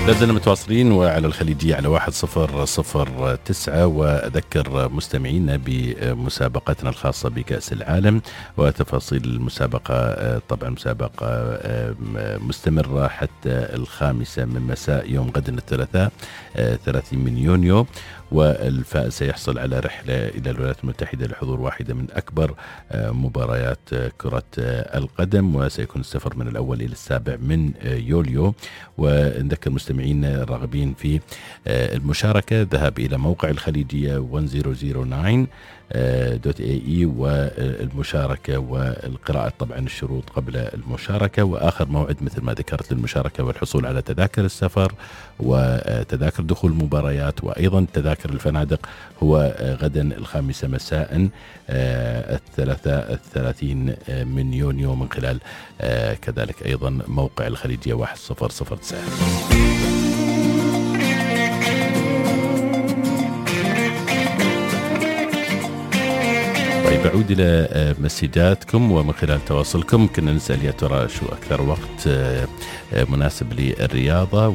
لازلنا متواصلين وعلى الخليجية على 1009. وأذكر مستمعينا بمسابقتنا الخاصة بكأس العالم وتفاصيل المسابقة. طبعا مسابقة مستمرة حتى 5 من مساء يوم غد الثلاثاء 30 من يونيو، والفائز سيحصل على رحلة إلى الولايات المتحدة لحضور واحدة من أكبر مباريات كرة القدم، وسيكون السفر من الأول إلى 7 من يوليو. ونذكر مستمعين الراغبين في المشاركة ذهاب إلى موقع الخليجية 1009.ae والمشاركة والقراءة طبعا الشروط قبل المشاركة، وآخر موعد مثل ما ذكرت للمشاركة والحصول على تذاكر السفر وتذاكر دخول المباريات وأيضا تذاكر الفنادق هو غدا 5 مساء الثلاثاء 30 من يونيو من خلال كذلك أيضا موقع الخليجية 1009. طيب، أعود إلى مسجاتكم ومن خلال تواصلكم كنا نسأل يا ترى شو أكثر وقت مناسب للرياضة،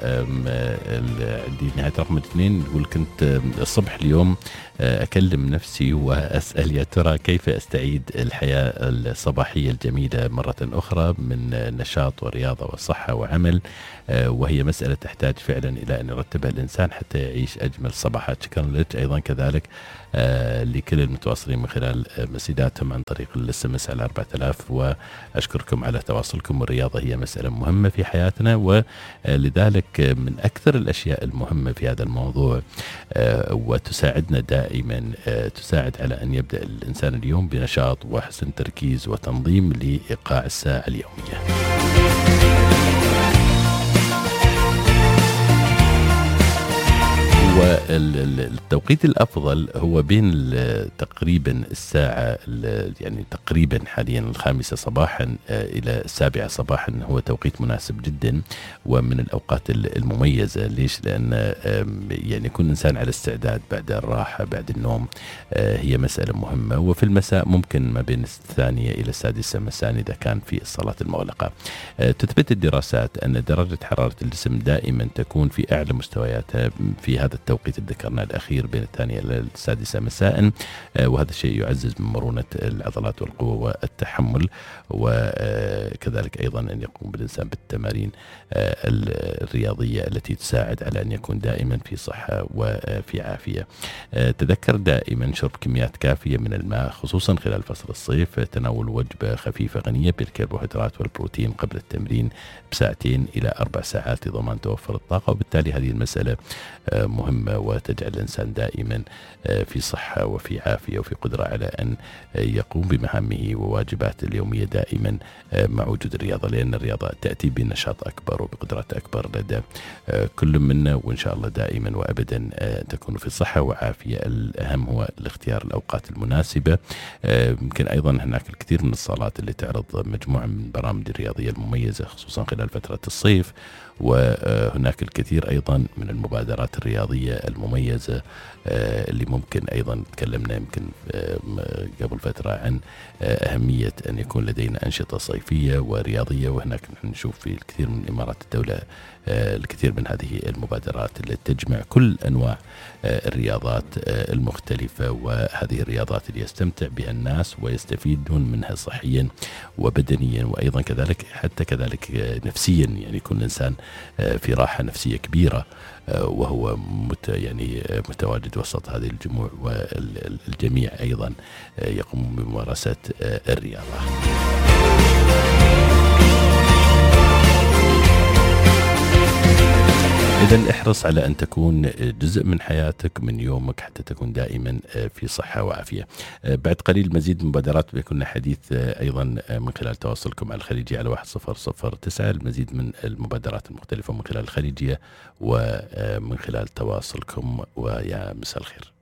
وعندي نهاية رقم 2 يقول كنت الصبح اليوم أكلم نفسي وأسأل يا ترى كيف أستعيد الحياة الصباحية الجميلة مرة أخرى من نشاط ورياضة وصحة وعمل، وهي مسألة تحتاج فعلا إلى أن يرتبها الإنسان حتى يعيش أجمل صباحات. شكرا لك أيضا كذلك لكل المتواصلين من خلال مسيداتهم عن طريق الSMS على 4000، وأشكركم على تواصلكم. والرياضة هي مسألة مهمة في حياتنا، ولذلك من أكثر الأشياء المهمة في هذا الموضوع وتساعدنا دائما تساعد على أن يبدأ الإنسان اليوم بنشاط وحسن تركيز وتنظيم لإيقاع الساعة اليومية. والتوقيت الأفضل هو بين تقريبا الساعة يعني تقريبا حاليا 5 صباحا إلى 7 صباحا هو توقيت مناسب جدا ومن الأوقات المميزة. ليش؟ لأن يعني يكون الإنسان على استعداد بعد الراحة بعد النوم، هي مسألة مهمة. وفي المساء ممكن ما بين 2 إلى 6 مساء إذا كان في الصلاة المغلقة. تثبت الدراسات أن درجة حرارة الجسم دائما تكون في أعلى مستوياتها في هذا التوقيت اللي ذكرناه الأخير بين 2 إلى 6 مساء، وهذا الشيء يعزز من مرونة العضلات والقوة والتحمل، وكذلك أيضا أن يقوم بالإنسان بالتمارين الرياضية التي تساعد على أن يكون دائما في صحة وفي عافية. تذكر دائما شرب كميات كافية من الماء خصوصا خلال فصل الصيف، تناول وجبة خفيفة غنية بالكربوهيدرات والبروتين قبل التمرين ب2 إلى 4 ساعات لضمان توفر الطاقة. وبالتالي هذه المسألة مهمة وتجعل الإنسان دائما في صحة وفي عافية وفي قدرة على أن يقوم بمهامه وواجباته اليومية دائما مع وجود الرياضة، لأن الرياضة تأتي بنشاط أكبر وبقدرات أكبر لدى كل منا، وإن شاء الله دائما وأبدا تكون في صحة وعافية. الأهم هو الاختيار الأوقات المناسبة. يمكن أيضا هناك الكثير من الصالات اللي تعرض مجموعة من البرامج الرياضية المميزة خصوصا خلال فترة الصيف، وهناك الكثير أيضا من المبادرات الرياضية المميزة اللي ممكن أيضا تكلمنا يمكن قبل فترة عن أهمية أن يكون لدينا أنشطة صيفية ورياضية، وهناك نحن نشوف في الكثير من إمارات الدولة الكثير من هذه المبادرات التي تجمع كل أنواع الرياضات المختلفة، وهذه الرياضات اللي يستمتع بها الناس ويستفيدون منها صحيا وبدنيا وأيضا كذلك حتى كذلك نفسيا، يعني يكون الإنسان في راحة نفسية كبيرة وهو يعني متواجد وسط هذه الجموع، والجميع أيضا يقوم بممارسة الرياضة. إذن احرص على أن تكون جزء من حياتك من يومك حتى تكون دائما في صحة وعافية. بعد قليل مزيد مبادرات بيكون لنا حديث أيضا من خلال تواصلكم على الخليجية على 1009، المزيد من المبادرات المختلفة من خلال الخليجية ومن خلال تواصلكم، ويا مساء الخير.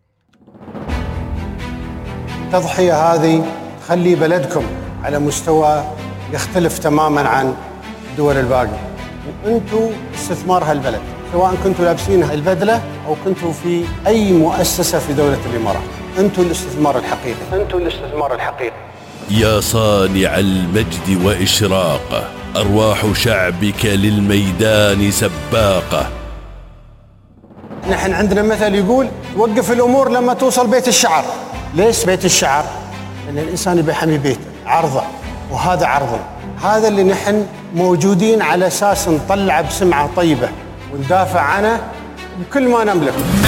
التضحية هذه تخلي بلدكم على مستوى يختلف تماما عن الدول الباقية، وأنتوا استثمار هالبلد، سواء كنتوا لابسين البدلة أو كنتوا في أي مؤسسة في دولة الإمارات. أنتوا الاستثمار الحقيقي، أنتوا الاستثمار الحقيقي. يا صانع المجد وإشراقه، أرواح شعبك للميدان سباقة. نحن عندنا مثل يقول توقف الأمور لما توصل بيت الشعر. ليش بيت الشعر؟ لأن الإنسان يبي يحمي بيته، عرضه، وهذا عرضنا. هذا اللي نحن موجودين على أساس نطلع بسمعة طيبة وندافع عنه بكل ما نملك.